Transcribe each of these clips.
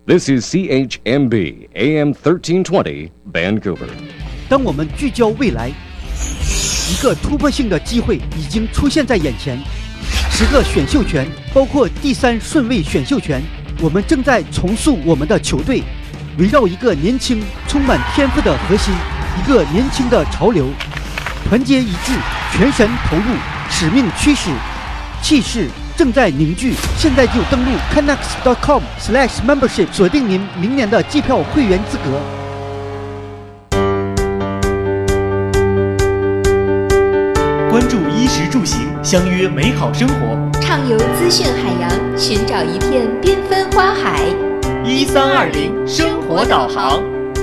This is CHMB AM 1320 Vancouver. 当我们聚焦未来，一个突破性的机会已经出现在眼前。10个选秀权，包括第3顺位选秀权，我们正在重塑我们的球队，围绕一个年轻、充满天赋的核心，一个年轻的潮流，团结一致，全神投入，使命驱使，气势正在凝聚。现在就登录 canucks.com/membership 锁定您明年的季票会员资格。 关注衣食住行，相约美好生活， 畅游资讯海洋，寻找一片缤纷花海。 1320生活导航。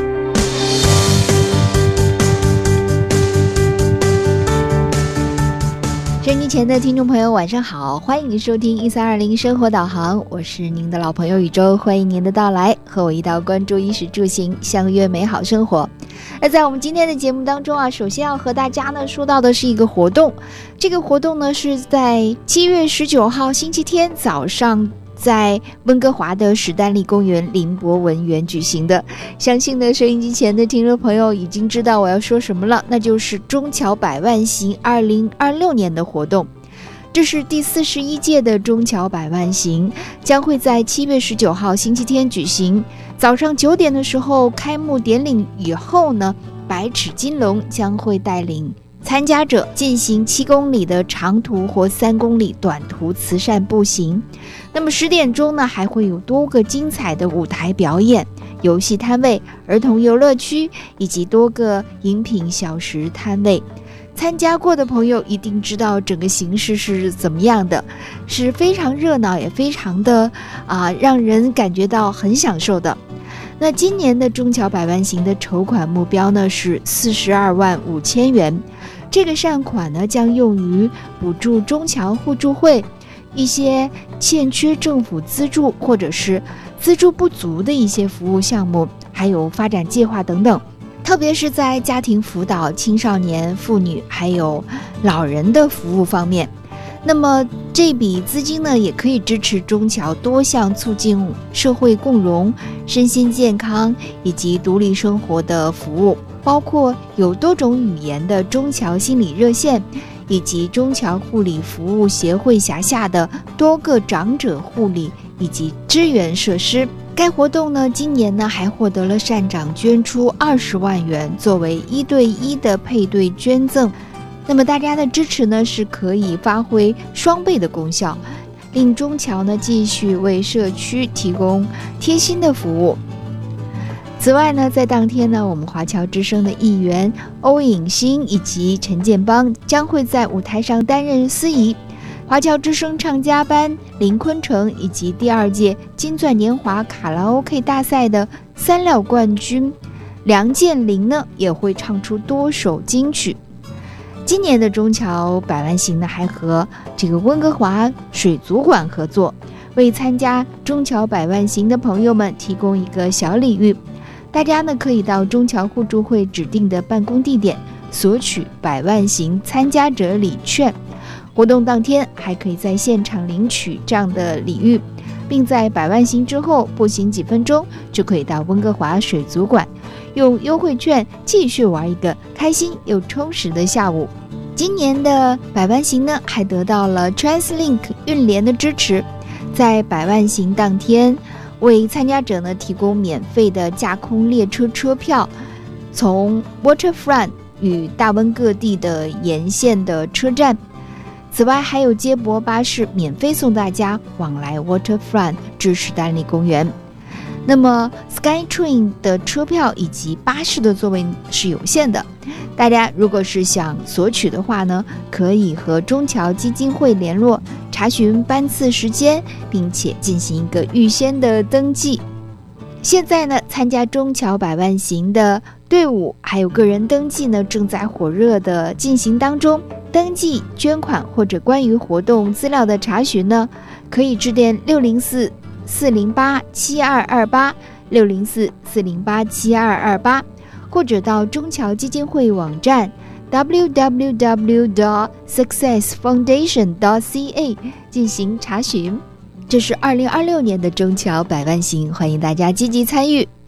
收音机前的听众朋友晚上好，欢迎您收听1320生活导航，我是您的老朋友宇宙，欢迎您的到来，和我一道关注衣食住行，相约美好生活。那在我们今天的节目当中啊，首先要和大家呢说到的是一个活动，这个活动呢是在7月19号星期天早上在温哥华的史丹利公园林博文园举行的。相信呢收音机前的听众朋友已经知道我要说什么了，那就是中侨百万行2026年的活动。这是第41届的中侨百万行，将会在7月19号星期天举行。早上9点的时候开幕典礼以后呢，百尺金龙将会带领参加者进行7公里的长途或3公里短途慈善步行。那么10点钟呢，还会有多个精彩的舞台表演、游戏摊位、儿童游乐区以及多个饮品小食摊位。参加过的朋友一定知道整个形式是怎么样的，是非常热闹，也非常的让人感觉到很享受的。那今年的中侨百万行的筹款目标呢是42万5千元，这个善款呢将用于补助中侨互助会一些欠缺政府资助或者是资助不足的一些服务项目，还有发展计划等等，特别是在家庭辅导、青少年、妇女还有老人的服务方面。那么这笔资金呢，也可以支持中侨多项促进社会共融、身心健康以及独立生活的服务，包括有多种语言的中侨心理热线，以及中侨护理服务协会辖下的多个长者护理以及支援设施。该活动呢，今年呢还获得了善长捐出20万元作为1对1的配对捐赠。那么大家的支持呢是可以发挥双倍的功效，令中侨呢继续为社区提供贴心的服务。此外呢，在当天呢，我们华侨之声的议员欧颖欣以及陈建邦将会在舞台上担任司仪。华侨之声唱家班林坤成以及第2届金钻年华卡拉 OK 大赛的3料冠军梁建林呢，也会唱出多首金曲。今年的中侨百万行呢，还和这个温哥华水族馆合作，为参加中侨百万行的朋友们提供一个小礼遇。大家呢可以到中侨互助会指定的办公地点索取百万行参加者礼券。活动当天还可以在现场领取这样的礼遇，并在百万行之后步行几分钟就可以到温哥华水族馆用优惠券继续玩一个开心又充实的下午。今年的百万行呢，还得到了 TransLink 运联的支持，在百万行当天为参加者呢提供免费的架空列车车票，从 Waterfront 与大温各地的沿线的车站。此外还有接驳巴士免费送大家往来 Waterfront 至史丹利公园。那么 SkyTrain 的车票以及巴士的座位是有限的，大家如果是想索取的话呢，可以和中侨基金会联络，查询班次时间，并且进行一个预先的登记。现在呢，参加中侨百万行的队伍还有个人登记呢，正在火热的进行当中。登记、捐款或者关于活动资料的查询呢，可以致电604-408-7228 604-408-7228，或者到中侨基金会网站 www.successfoundation.ca 进行查询。 这是2026年的中侨百万行，欢迎大家积极参与。